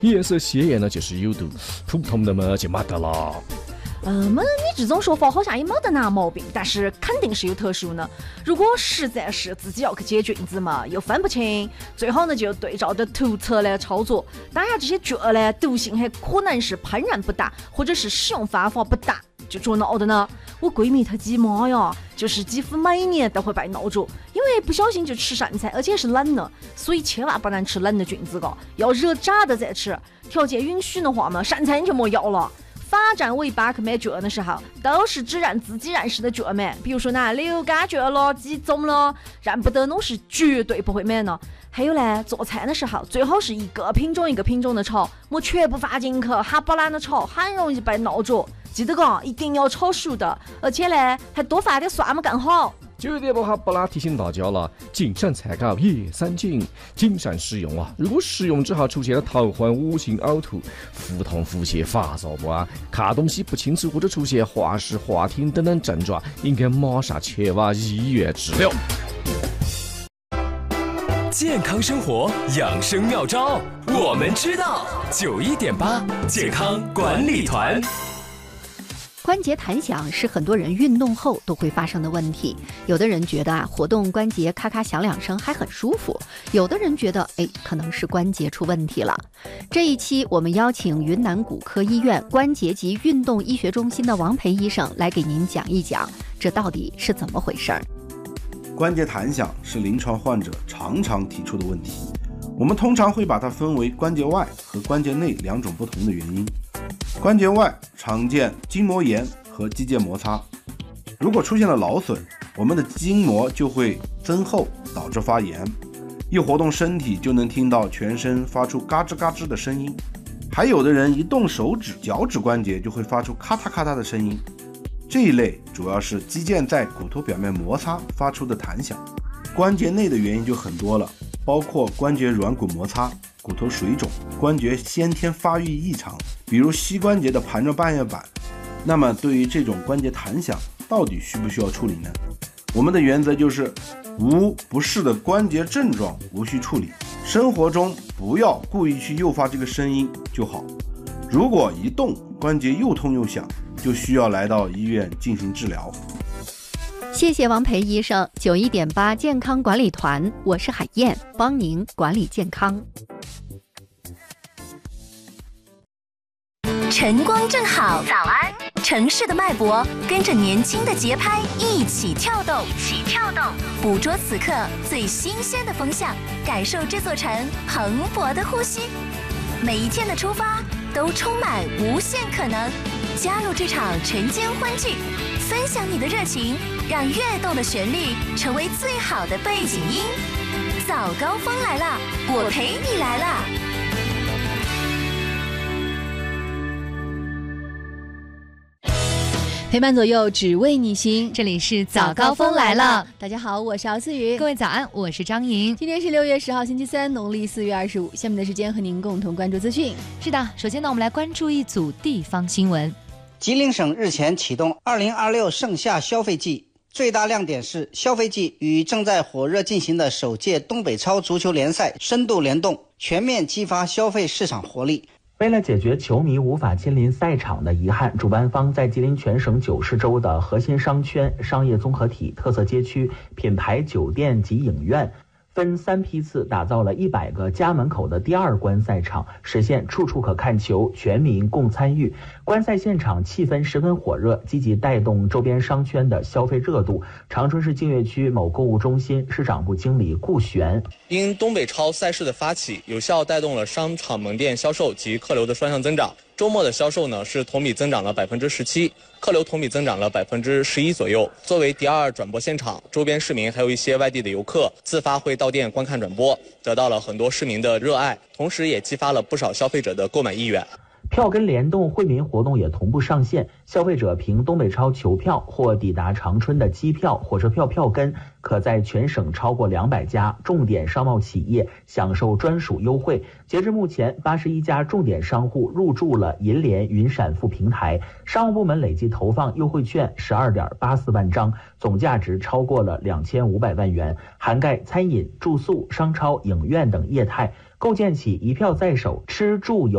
颜色鲜艳呢就是有毒，普通的嘛就没得了。 你这种说法好像也没得哪毛病，但是肯定是有特殊呢。如果实在是自己要去解菌子嘛，又分不清，最好呢就对照着图册来操作。当然这些菌呢，毒性还可能是烹饪不当，或者是使用方法不当，就着闹的呢。我闺蜜她鸡妈呀，就是几乎每年都会被闹着，因为不小心就吃剩菜，而且是冷的，所以千万不能吃冷的菌子的，要热炸的再吃。条件允许的话嘛，剩菜你就莫要了。发展尾巴去买菌的时候，都是只认自己认识的菌买，比如说呢流感菌了、几种了，认不得侬是绝对不会买呢。还有呢，做菜的时候最好是一个品种一个品种的炒，莫全部放进去，哈不烂的炒，很容易被闹着。记得讲，一定要炒熟的，而且呢，还多放点蒜嘛更好。 9点半哈不拉提醒大家了，金山菜膏叶三金，谨慎使用啊！如果使用之后出现了头昏、恶心、呕吐、腹痛、腹泻、发烧不啊，看东西不清楚或者出现滑视、滑听等等症状，应该马上前往医院治疗。 健康生活养生妙招，我们知道。91.8健康管理团。 关节弹响是很多人运动后都会发生的问题，有的人觉得活动关节咔咔响2声还很舒服，有的人觉得可能是关节出问题了。这一期我们邀请云南骨科医院关节及运动医学中心的王培医生来给您讲一讲，这到底是怎么回事儿。 关节弹响是临床患者常常提出的问题，我们通常会把它分为关节外和关节内2种不同的原因。关节外常见筋膜炎和肌腱摩擦，如果出现了劳损，我们的筋膜就会增厚，导致发炎，一活动身体就能听到全身发出嘎吱嘎吱的声音。还有的人一动手指、脚趾关节就会发出咔嗒咔嗒的声音，这一类主要是肌腱在骨头表面摩擦发出的弹响。关节内的原因就很多了，包括关节软骨摩擦、骨头水肿、关节先天发育异常，比如膝关节的盘状半月板。那么对于这种关节弹响，到底需不需要处理呢？我们的原则就是无不适的关节症状无需处理，生活中不要故意去诱发这个声音就好。如果一动关节又痛又响，就需要来到医院进行治疗。 谢谢王培医生。91.8健康管理团，我是海燕，帮您管理健康。 晨光正好，早安！城市的脉搏跟着年轻的节拍一起跳动，捕捉此刻最新鲜的风向，感受这座城蓬勃的呼吸。每一天的出发都充满无限可能，加入这场晨间欢聚，分享你的热情，让跃动的旋律成为最好的背景音。早高峰来了，我陪你来了。 陪伴左右，只为你心。 这里是早高峰来了。 大家好，我是敖思雨。 各位早安，我是张莹。 今天是6月10号，星期三，农历4月25。下面的时间和您共同关注资讯。 是的，首先呢，我们来关注一组地方新闻。 吉林省日前启动2026盛夏消费季，最大亮点是消费季与正在火热进行的首届东北超足球联赛深度联动，全面激发消费市场活力。 为了解决球迷无法亲临赛场的遗憾，主办方在吉林全省90州的核心商圈、商业综合体、特色街区、品牌酒店及影院分3批次打造了100个家门口的第2观赛场，实现处处可看球，全民共参与。观赛现场气氛十分火热，积极带动周边商圈的消费热度。长春市净月区某购物中心市场部经理顾璇： 因东北超赛事的发起，有效带动了商场门店销售及客流的双向增长。周末的销售呢是同比增长了17%，客流同比增长了11%左右。作为第2转播现场，周边市民还有一些外地的游客自发会到店观看转播，得到了很多市民的热爱，同时也激发了不少消费者的购买意愿。 票根联动惠民活动也同步上线，消费者凭东北超球票或抵达长春的机票、火车票票根，可在全省超过200家重点商贸企业享受专属优惠。截至目前，81家重点商户入驻了银联云闪付平台，商务部门累计投放优惠券12.84万张，总价值超过了2500万元，涵盖餐饮、住宿、商超、影院等业态，构建起一票在手，吃住游